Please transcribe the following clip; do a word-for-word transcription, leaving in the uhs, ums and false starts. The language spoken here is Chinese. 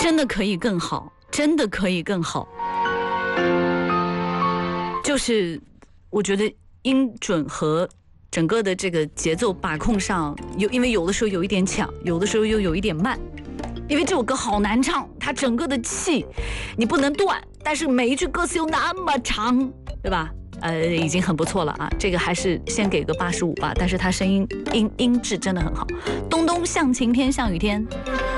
真的可以更好，真的可以更好。就是我觉得音准和整个的这个节奏把控上有，因为有的时候有一点抢，有的时候又有一点慢。因为这首歌好难唱，它整个的气你不能断，但是每一句歌词又那么长，对吧？呃，已经很不错了啊，这个还是先给个八十五吧。但是他声音音音质真的很好。东东向晴天，向雨天。